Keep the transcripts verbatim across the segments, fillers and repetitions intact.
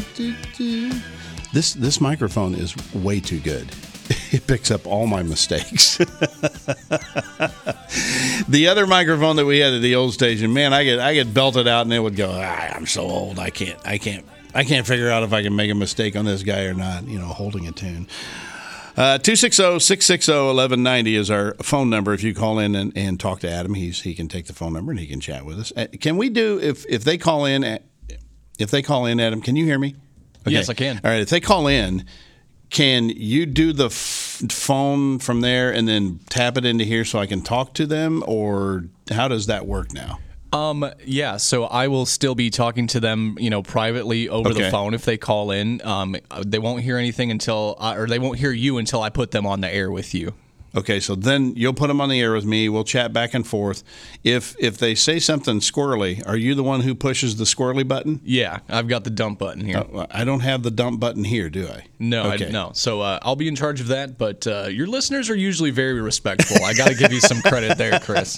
This this microphone is way too good. It picks up all my mistakes. The other microphone that we had at the old station, man, I get I get belted out and it would go, ah, I'm so old, I can't I can't I can't figure out if I can make a mistake on this guy or not, you know, holding a tune. Uh, two six zero, six six zero, one one nine zero is our phone number. If you call in and, and talk to Adam, he's he can take the phone number and he can chat with us. Uh, can we do, if, if they call in, if they call in, Adam, can you hear me? Okay. Yes, I can. All right, if they call in, can you do the f- phone from there and then tap it into here so I can talk to them, or how does that work now? Um, yeah, so I will still be talking to them, you know, privately over Okay. the phone if they call in. Um, they won't hear anything until, uh, or they won't hear you until I put them on the air with you. Okay, so then you'll put them on the air with me. We'll chat back and forth. If if they say something squirrely, are you the one who pushes the squirrely button? Yeah, I've got the dump button here. Uh, I don't have the dump button here, do I? No, Okay. I, no. So uh, I'll be in charge of that, but uh, your listeners are usually very respectful. I got to give you some credit there, Chris.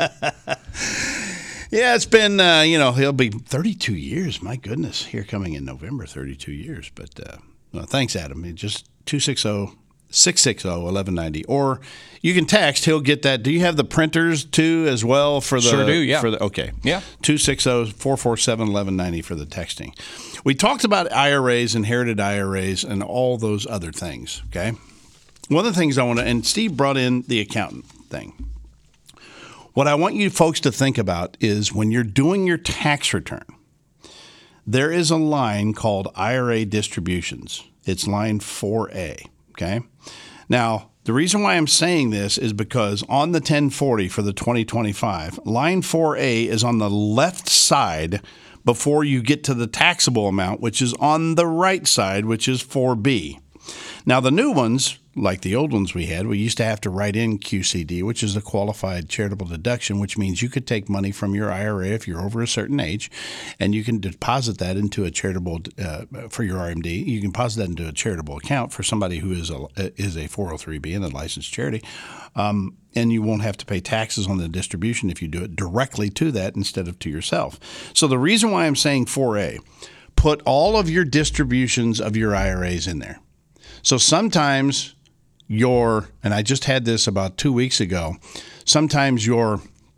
Yeah, it's been, uh, you know, he'll be thirty-two years. My goodness, here coming in November, thirty-two years. But uh, well, thanks, Adam. It just two six zero, six six zero, one one nine zero. Or you can text. He'll get that. Do you have the printers, too, as well? For the, Sure do, yeah. For the, okay. Yeah. two six zero, four four seven, one one nine zero for the texting. We talked about I R As, inherited I R As, and all those other things, okay? One of the things I want to, and Steve brought in the accountant thing. What I want you folks to think about is when you're doing your tax return, there is a line called I R A distributions. It's line four A, okay? Now, the reason why I'm saying this is because on the ten forty for the twenty twenty-five, line four A is on the left side before you get to the taxable amount, which is on the right side, which is four B. Now, the new ones, like the old ones we had, we used to have to write in Q C D, which is a qualified charitable deduction, which means you could take money from your I R A if you're over a certain age, and you can deposit that into a charitable, uh, for your R M D, you can deposit that into a charitable account for somebody who is a is a four oh three B and a licensed charity, um, and you won't have to pay taxes on the distribution if you do it directly to that instead of to yourself. So the reason why I'm saying four A, put all of your distributions of your I R As in there. So sometimes your, and I just had this about two weeks ago, sometimes your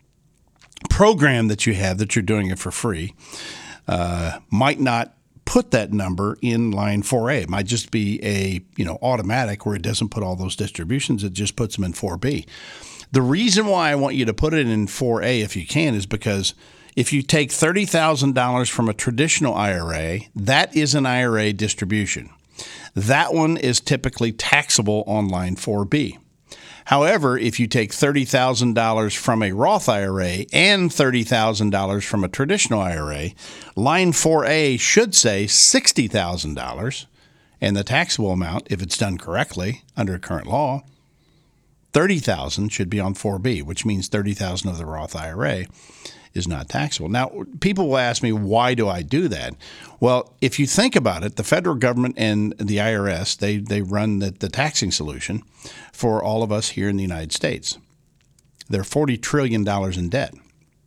program that you have that you're doing it for free uh, might not put that number in line four A. It might just be a, you know, automatic where it doesn't put all those distributions. It just puts them in four B. The reason why I want you to put it in four A if you can is because if you take thirty thousand dollars from a traditional I R A, that is an I R A distribution. That one is typically taxable on line four B. However, if you take thirty thousand dollars from a Roth I R A and thirty thousand dollars from a traditional I R A, line four A should say sixty thousand dollars, and the taxable amount, if it's done correctly under current law, thirty thousand dollars should be on four B, which means thirty thousand dollars of the Roth I R A is not taxable. Now, people will ask me, why do I do that? Well, if you think about it, the federal government and the I R S, they they run the, the taxing solution for all of us here in the United States. They're forty trillion dollars in debt.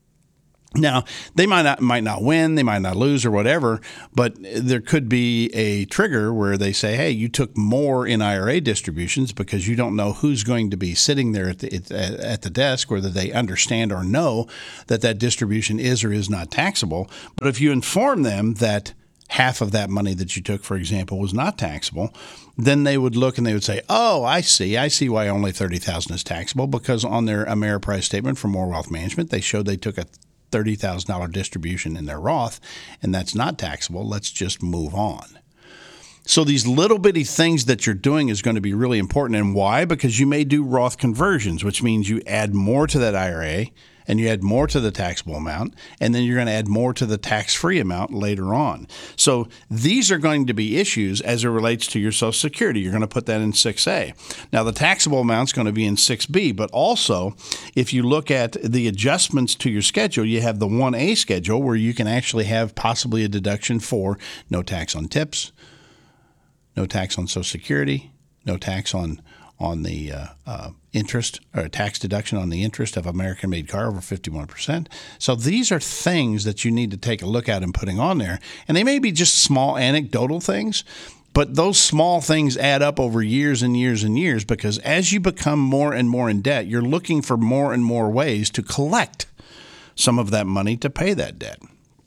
Now, they might not might not win, they might not lose or whatever, but there could be a trigger where they say, hey, you took more in I R A distributions because you don't know who's going to be sitting there at the, at the desk, whether they understand or know that that distribution is or is not taxable. But if you inform them that half of that money that you took, for example, was not taxable, then they would look and they would say, oh, I see. I see why only thirty thousand dollars is taxable, because on their Ameriprise statement for More Wealth Management, they showed they took a thirty thousand dollars distribution in their Roth, and that's not taxable. Let's just move on. So these little bitty things that you're doing is going to be really important. And why? Because you may do Roth conversions, which means you add more to that I R A and you add more to the taxable amount, and then you're going to add more to the tax-free amount later on. So these are going to be issues as it relates to your Social Security. You're going to put that in six A. Now, the taxable amount is going to be in six B, but also if you look at the adjustments to your schedule, you have the one A schedule where you can actually have possibly a deduction for no tax on tips, no tax on Social Security, no tax on on the uh, uh, interest or tax deduction on the interest of American-made car over fifty-one percent. So these are things that you need to take a look at and putting on there. And they may be just small anecdotal things, but those small things add up over years and years and years, because as you become more and more in debt, you're looking for more and more ways to collect some of that money to pay that debt.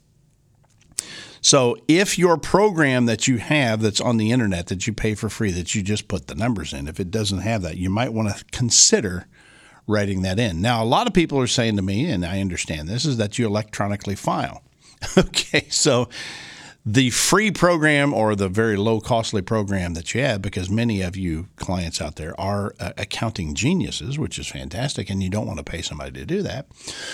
So if your program that you have that's on the internet that you pay for free, that you just put the numbers in, if it doesn't have that, you might want to consider writing that in. Now, a lot of people are saying to me, and I understand this, is that you electronically file. Okay, so the free program or the very low costly program that you have, because many of you clients out there are uh, accounting geniuses, which is fantastic, and you don't want to pay somebody to do that.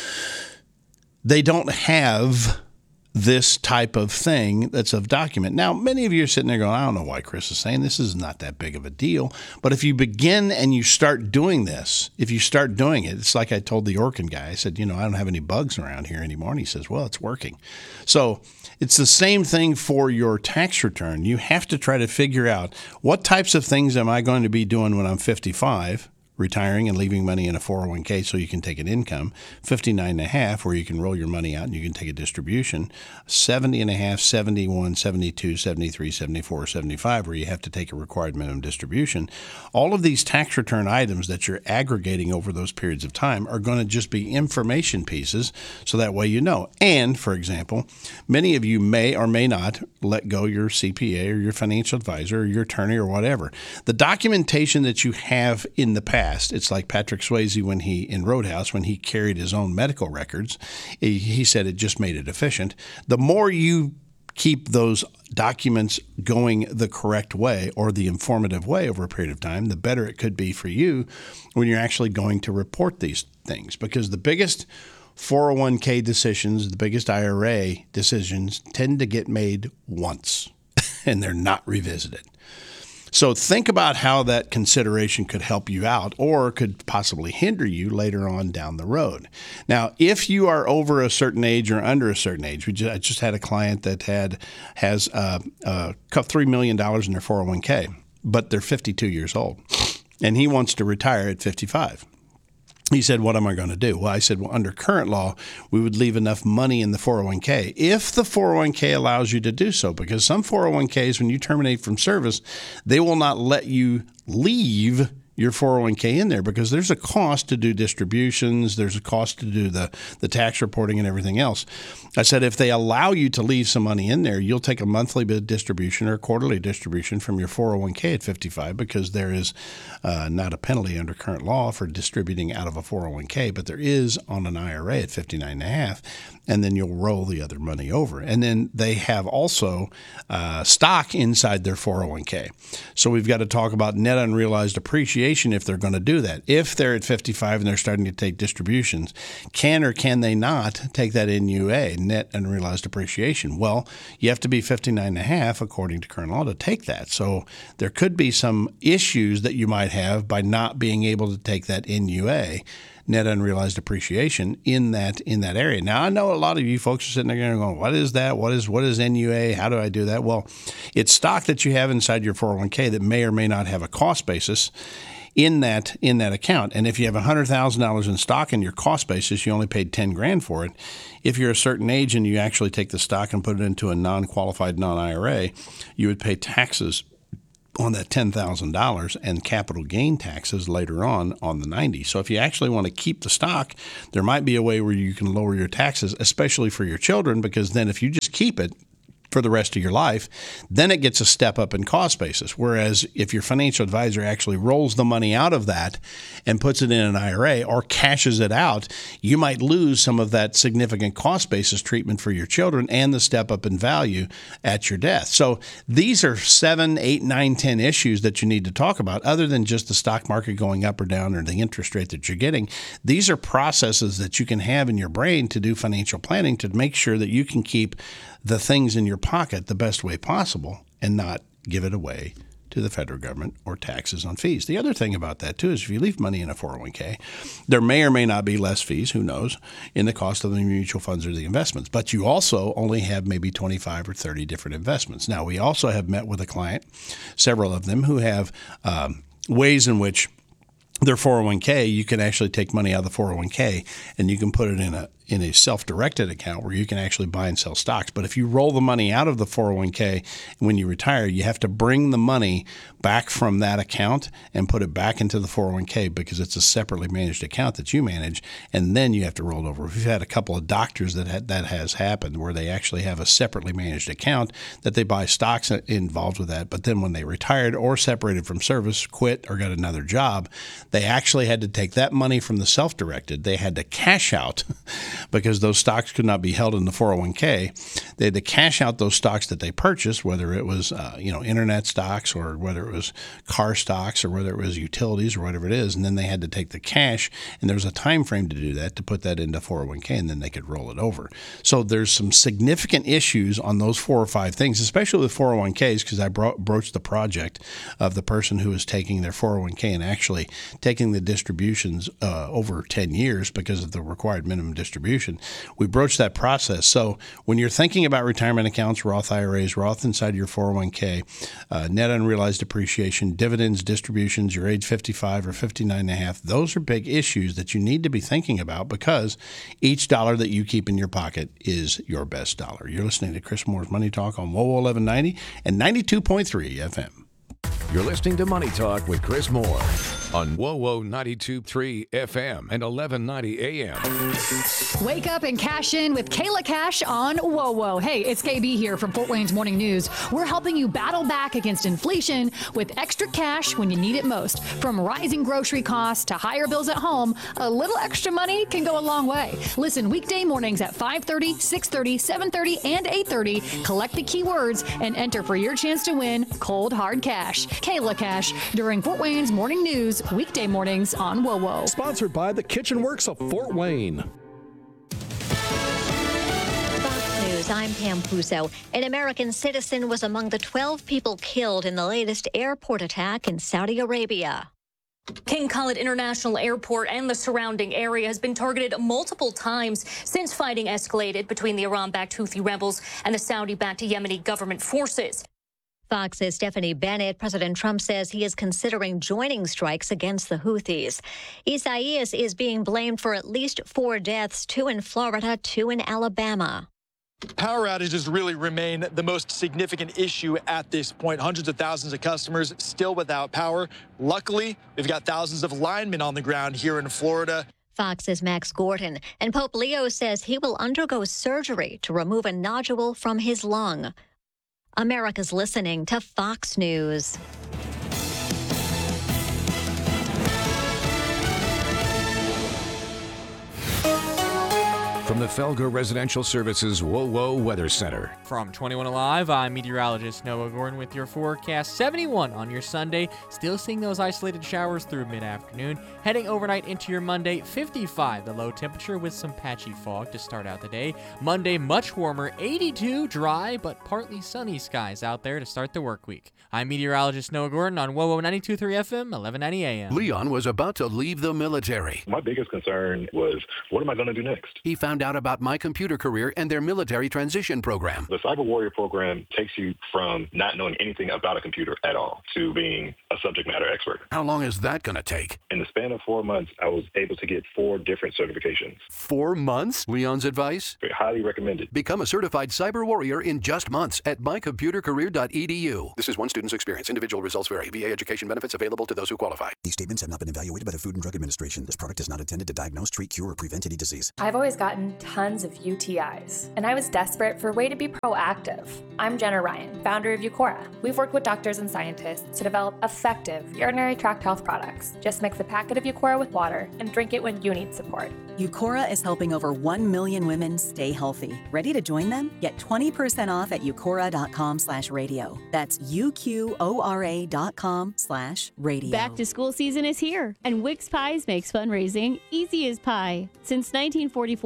They don't have this type of thing that's of document. Now, many of you are sitting there going, I don't know why Chris is saying this is not that big of a deal. But if you begin and you start doing this, if you start doing it, it's like I told the Orkin guy. I said, you know, I don't have any bugs around here anymore. And he says, well, it's working. So it's the same thing for your tax return. You have to try to figure out what types of things am I going to be doing when I'm fifty-five, retiring and leaving money in a four oh one k so you can take an income, fifty-nine and a half where you can roll your money out and you can take a distribution, seventy and a half, seventy-one, seventy-two, seventy-three, seventy-four, seventy-five where you have to take a required minimum distribution. All of these tax return items that you're aggregating over those periods of time are going to just be information pieces, so that way you know. And, for example, many of you may or may not let go your C P A or your financial advisor or your attorney or whatever. The documentation that you have in the past, it's like Patrick Swayze when he, in Roadhouse, when he carried his own medical records, he, he said it just made it efficient. The more you keep those documents going the correct way or the informative way over a period of time, the better it could be for you when you're actually going to report these things. Because the biggest four oh one k decisions, the biggest I R A decisions tend to get made once and they're not revisited. So think about how that consideration could help you out or could possibly hinder you later on down the road. Now, if you are over a certain age or under a certain age, we just, I just had a client that had has uh, uh, three million dollars in their four oh one k, but they're fifty-two years old, and he wants to retire at fifty-five. He said, what am I going to do? Well, I said, well, under current law, we would leave enough money in the four oh one k if the four oh one k allows you to do so, because some four oh one k's, when you terminate from service, they will not let you leave your four oh one k in there because there's a cost to do distributions. There's a cost to do the, the tax reporting and everything else. I said, if they allow you to leave some money in there, you'll take a monthly distribution or a quarterly distribution from your four oh one k at fifty-five, because there is uh, not a penalty under current law for distributing out of a four oh one k, but there is on an I R A at fifty-nine and a half, and then you'll roll the other money over. And then they have also uh, stock inside their four oh one k. So we've got to talk about net unrealized appreciation if they're going to do that. If they're at fifty-five and they're starting to take distributions, can or can they not take that N U A, net unrealized appreciation? Well, you have to be fifty-nine and a half according to current law to take that. So there could be some issues that you might have by not being able to take that N U A, net unrealized appreciation, in that in that area. Now, I know a lot of you folks are sitting there going, what is that? What is what is N U A? How do I do that? Well, it's stock that you have inside your four oh one k that may or may not have a cost basis in that in that account. And if you have one hundred thousand dollars in stock in your cost basis, you only paid ten grand for it. If you're a certain age and you actually take the stock and put it into a non-qualified non-I R A, you would pay taxes on that ten thousand dollars and capital gain taxes later on on the ninety. So if you actually want to keep the stock, there might be a way where you can lower your taxes, especially for your children, because then if you just keep it for the rest of your life, then it gets a step up in cost basis. Whereas if your financial advisor actually rolls the money out of that and puts it in an I R A or cashes it out, you might lose some of that significant cost basis treatment for your children and the step up in value at your death. So these are seven, eight, nine, ten issues that you need to talk about, other than just the stock market going up or down or the interest rate that you're getting. These are processes that you can have in your brain to do financial planning to make sure that you can keep the things in your pocket the best way possible and not give it away to the federal government or taxes on fees. The other thing about that, too, is if you leave money in a four oh one k, there may or may not be less fees, who knows, in the cost of the mutual funds or the investments. But you also only have maybe twenty-five or thirty different investments. Now, we also have met with a client, several of them, who have um, ways in which their four oh one k, you can actually take money out of the four oh one k and you can put it in a in a self-directed account where you can actually buy and sell stocks. But if you roll the money out of the four oh one k when you retire, you have to bring the money back from that account and put it back into the four oh one k because it's a separately managed account that you manage, and then you have to roll it over. We've had a couple of doctors that had, that has happened where they actually have a separately managed account that they buy stocks involved with that, but then when they retired or separated from service, quit, or got another job, they actually had to take that money from the self-directed. They had to cash out because those stocks could not be held in the four oh one k. They had to cash out those stocks that they purchased, whether it was uh, you know internet stocks or whether it was car stocks or whether it was utilities or whatever it is, and then they had to take the cash, and there was a time frame to do that, to put that into four oh one k, and then they could roll it over. So there's some significant issues on those four or five things, especially with four oh one k's, because I bro- broached the project of the person who was taking their four oh one k and actually taking the distributions uh, over ten years because of the required minimum distribution. We broached that process. So when you're thinking about retirement accounts, Roth I R As, Roth inside your four oh one k, uh, net unrealized appreciation, dividends, distributions, your age fifty-five or fifty-nine and a half, those are big issues that you need to be thinking about because each dollar that you keep in your pocket is your best dollar. You're listening to Chris Moore's Money Talk on W O W eleven ninety and ninety-two point three F M. You're listening to Money Talk with Chris Moore on W O W ninety-two point three F M and eleven ninety A M. Wake up and cash in with Kayla Cash on W O W. Hey, it's K B here from Fort Wayne's Morning News. We're helping you battle back against inflation with extra cash when you need it most. From rising grocery costs to higher bills at home, a little extra money can go a long way. Listen weekday mornings at five thirty, six thirty, seven thirty, and eight thirty. Collect the keywords and enter for your chance to win cold hard cash. Kayla Cash during Fort Wayne's Morning News, weekday mornings on W O W. Sponsored by the Kitchen Works of Fort Wayne. Fox News, I'm Pam Puso. An American citizen was among the twelve people killed in the latest airport attack in Saudi Arabia. King Khalid International Airport and the surrounding area has been targeted multiple times since fighting escalated between the Iran-backed Houthi rebels and the Saudi-backed Yemeni government forces. Fox's Stephanie Bennett. President Trump says he is considering joining strikes against the Houthis. Isaias is being blamed for at least four deaths, two in Florida, two in Alabama. Power outages really remain the most significant issue at this point. Hundreds of thousands of customers still without power. Luckily, we've got thousands of linemen on the ground here in Florida. Fox's Max Gordon. And Pope Leo says he will undergo surgery to remove a nodule from his lung. America's listening to Fox News. From the Felger Residential Services W O W Weather Center. From twenty-one Alive, I'm meteorologist Noah Gordon with your forecast. seventy-one on your Sunday, still seeing those isolated showers through mid-afternoon. Heading overnight into your Monday, fifty-five, the low temperature with some patchy fog to start out the day. Monday, much warmer, eighty-two, dry but partly sunny skies out there to start the work week. I'm meteorologist Noah Gordon on W O W ninety-two point three F M, eleven ninety A M. Leon was about to leave the military. My biggest concern was, what am I going to do next? He found out about My Computer Career and their military transition program. The Cyber Warrior program takes you from not knowing anything about a computer at all to being a subject matter expert. How long is that going to take? In the span of four months, I was able to get four different certifications. Four months? Leon's advice? Highly recommended. Become a certified cyber warrior in just months at my computer career dot e d u. This is one student's experience. Individual results vary. V A education benefits available to those who qualify. These statements have not been evaluated by the Food and Drug Administration. This product is not intended to diagnose, treat, cure, or prevent any disease. I've always gotten tons of U T Is, and I was desperate for a way to be proactive. I'm Jenna Ryan, founder of Eucora. We've worked with doctors and scientists to develop effective urinary tract health products. Just mix a packet of Eucora with water and drink it when you need support. Eucora is helping over one million women stay healthy. Ready to join them? Get twenty percent off at eucora dot com slash radio. That's U Q O R A dot com slash radio. Back to school season is here, and Wix Pies makes fundraising easy as pie. Since nineteen forty-four, Wix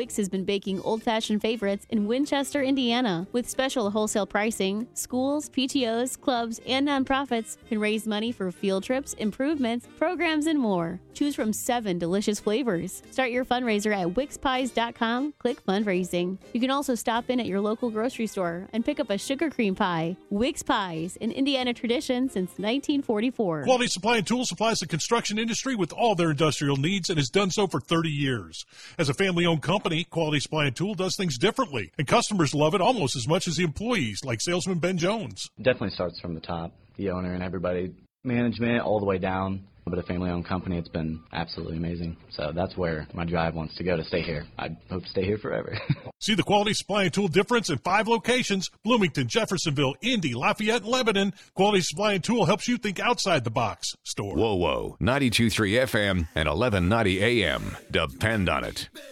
Wix has been baking old-fashioned favorites in Winchester, Indiana. With special wholesale pricing, schools, P T Os, clubs, and nonprofits can raise money for field trips, improvements, programs, and more. Choose from seven delicious flavors. Start your fundraiser at wix pies dot com, click fundraising. You can also stop in at your local grocery store and pick up a sugar cream pie. Wix Pies, an Indiana tradition since nineteen forty-four. Quality Supply and Tool supplies the construction industry with all their industrial needs and has done so for thirty years. As a family-owned company, Quality Supply and Tool does things differently, and customers love it almost as much as the employees, like salesman Ben Jones. Definitely starts from the top, the owner and everybody, management all the way down. But a family-owned company, it's been absolutely amazing. So that's where my drive wants to go to stay here. I hope to stay here forever. See the Quality Supply and Tool difference in five locations: Bloomington, Jeffersonville, Indy, Lafayette, and Lebanon. Quality Supply and Tool helps you think outside the box. Store. Whoa, whoa. ninety-two point three F M and eleven ninety A M. Depend on it.